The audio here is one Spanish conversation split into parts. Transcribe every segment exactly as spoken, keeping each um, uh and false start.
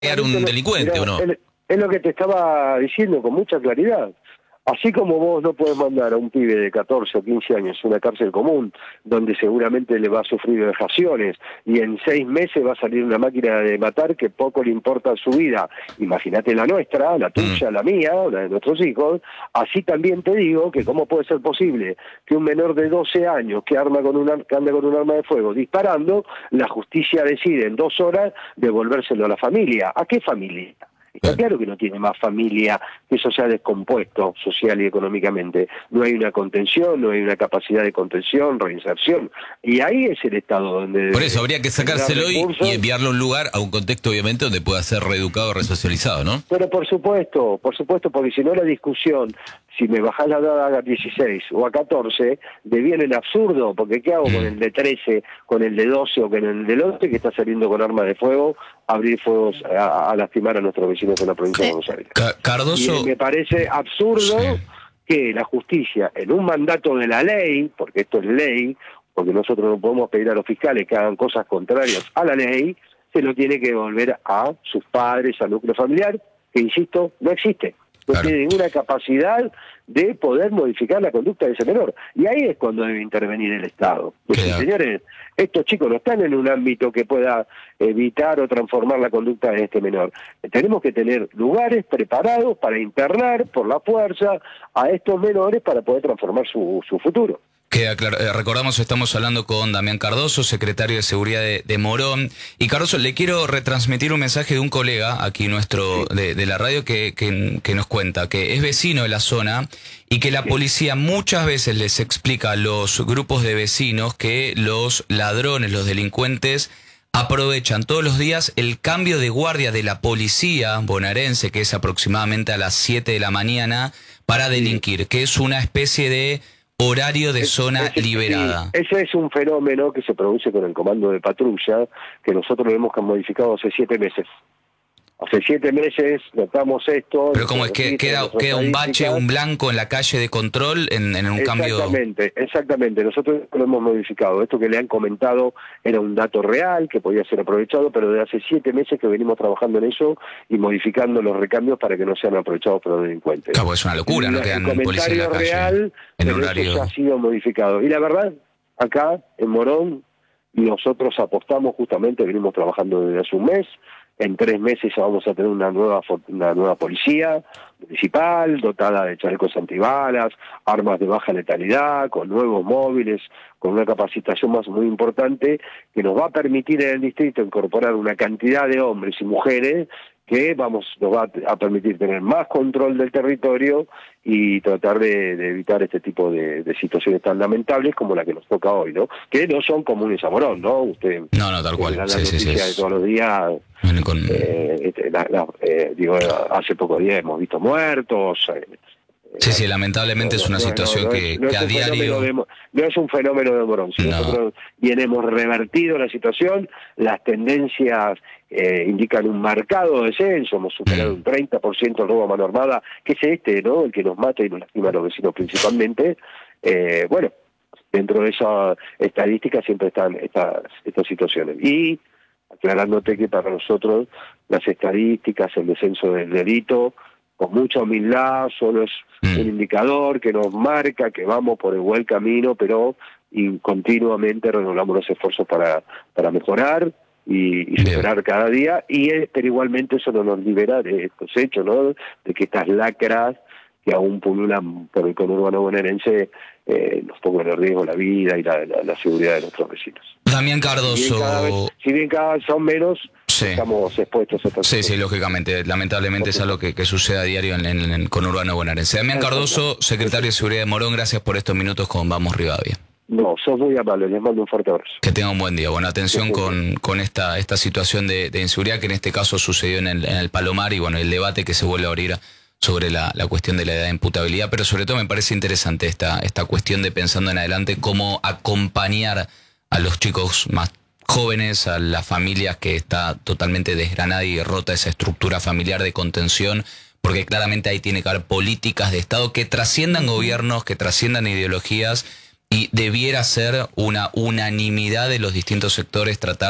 crear un delincuente, ¿o no? Es, es lo que te estaba diciendo con mucha claridad. Así como vos no podés mandar a un pibe de catorce o quince años a una cárcel común, donde seguramente le va a sufrir vejaciones, y en seis meses va a salir una máquina de matar que poco le importa su vida. Imagínate la nuestra, la tuya, la mía, la de nuestros hijos. Así también te digo que cómo puede ser posible que un menor de doce años que, arma con una, que anda con un arma de fuego disparando, la justicia decide en dos horas devolvérselo a la familia. ¿A qué familia? Está claro que no tiene más familia, que eso se ha descompuesto social y económicamente. No hay una contención, no hay una capacidad de contención, reinserción. Y ahí es el Estado donde... Por eso habría que sacárselo y, y enviarlo a un lugar, a un contexto obviamente donde pueda ser reeducado, resocializado, ¿no? Pero por supuesto, por supuesto, porque si no la discusión, si me bajás la edad a dieciséis o a catorce, deviene el absurdo, porque ¿qué hago con el de trece, con el de doce o con el de once que está saliendo con armas de fuego a abrir fuegos, a, a lastimar a nuestros vecinos en la provincia de Buenos Aires? Ca Cardoso... Y me parece absurdo sí. que la justicia, en un mandato de la ley, porque esto es ley, porque nosotros no podemos pedir a los fiscales que hagan cosas contrarias a la ley, se lo tiene que devolver a sus padres, al núcleo familiar, que insisto, no existe. No claro. tiene ninguna capacidad de poder modificar la conducta de ese menor. Y ahí es cuando debe intervenir el Estado. Porque, claro. señores, estos chicos no están en un ámbito que pueda evitar o transformar la conducta de este menor. Tenemos que tener lugares preparados para internar por la fuerza a estos menores para poder transformar su, su futuro. Queda claro. Eh, recordamos, estamos hablando con Damián Cardoso, secretario de Seguridad de, de Morón. Y Cardoso, le quiero retransmitir un mensaje de un colega aquí nuestro sí. de, de la radio que, que, que nos cuenta que es vecino de la zona y que la sí. policía muchas veces les explica a los grupos de vecinos que los ladrones, los delincuentes, aprovechan todos los días el cambio de guardia de la policía bonaerense, que es aproximadamente a las siete de la mañana, para delinquir, que es una especie de horario de zona ese, liberada. Sí, ese es un fenómeno que se produce con el comando de patrulla, que nosotros lo hemos modificado hace siete meses. Hace siete meses notamos esto. Pero como es que queda, queda un bache, un blanco en la calle de control en, en un exactamente, cambio... Exactamente, exactamente. Nosotros lo hemos modificado. Esto que le han comentado era un dato real que podía ser aprovechado, pero desde hace siete meses que venimos trabajando en eso y modificando los recambios para que no sean aprovechados por los delincuentes. Claro, es una locura, ¿no? Quedan policías en la calle. Real, en horario... eso ya ha sido modificado. Y la verdad, acá en Morón, nosotros apostamos justamente, venimos trabajando desde hace un mes. En tres meses ya vamos a tener una nueva una nueva policía municipal, dotada de chalecos antibalas, armas de baja letalidad, con nuevos móviles, con una capacitación más muy importante, que nos va a permitir en el distrito incorporar una cantidad de hombres y mujeres que vamos nos va a permitir tener más control del territorio y tratar de, de evitar este tipo de, de situaciones tan lamentables como la que nos toca hoy, ¿no? Que no son comunes a Morón, ¿no? Usted no, no, tal cual. La sí, noticia sí, sí. de todos los días. Con... Eh, este, la, la, eh, digo, hace pocos días hemos visto muertos. Eh, sí, sí, lamentablemente no, es una no, situación no, no, que, no que es a diario... De, no es un fenómeno de Morón. Si no. Nosotros bien hemos revertido la situación, las tendencias eh, indican un marcado descenso, hemos superado mm. un treinta por ciento el robo a mano armada, que es este, ¿no? El que nos mata y nos lastima a los vecinos principalmente. Eh, bueno, dentro de esa estadística siempre están estas, estas situaciones. Y aclarándote que para nosotros las estadísticas, el descenso del delito, con mucha humildad, solo es mm. un indicador que nos marca que vamos por el buen camino, pero y continuamente renovamos los esfuerzos para, para mejorar y, y superar Bien. cada día, y pero igualmente eso no nos libera de estos hechos, ¿no? De que estas lacras que aún pululan por el conurbano bonaerense eh, nos pongan en riesgo la vida y la, la, la seguridad de nuestros vecinos. Damián Cardoso... Si bien cada vez, si bien cada vez son menos, sí. estamos expuestos a estas Sí, sí, lógicamente. Lamentablemente es algo que, que sucede a diario en, en, en el conurbano bonaerense. Damián Cardoso, secretario de Seguridad de Morón, gracias por estos minutos con Vamos Rivadavia. No, sos muy amable, les mando un fuerte abrazo. Que tenga un buen día. Bueno, atención con, con esta, esta situación de, de inseguridad que en este caso sucedió en el, en el Palomar y bueno, el debate que se vuelve a abrir sobre la, la cuestión de la edad de imputabilidad, pero sobre todo me parece interesante esta, esta cuestión de pensando en adelante cómo acompañar a los chicos más jóvenes, a las familias que está totalmente desgranada y rota esa estructura familiar de contención, porque claramente ahí tiene que haber políticas de Estado que trasciendan gobiernos, que trasciendan ideologías y debiera ser una unanimidad de los distintos sectores tratar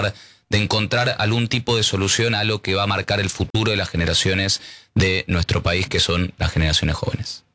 de encontrar algún tipo de solución a lo que va a marcar el futuro de las generaciones de nuestro país, que son las generaciones jóvenes.